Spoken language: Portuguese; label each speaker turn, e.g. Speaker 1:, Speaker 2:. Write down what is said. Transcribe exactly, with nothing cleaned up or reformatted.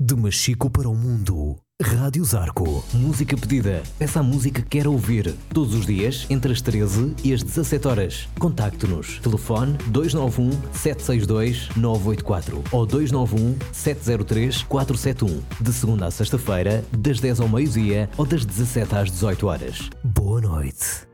Speaker 1: De Machico para o Mundo, Rádio Zarco. Música pedida. Peça a música que quer ouvir. Todos os dias, entre as treze e as dezassete horas. Contacte-nos. Telefone dois nove um, sete seis dois, nove oito quatro ou dois nove um, sete zero três, quatro sete um. De segunda a sexta-feira, das dez ao meio-dia ou das dezassete às dezoito horas. Boa noite.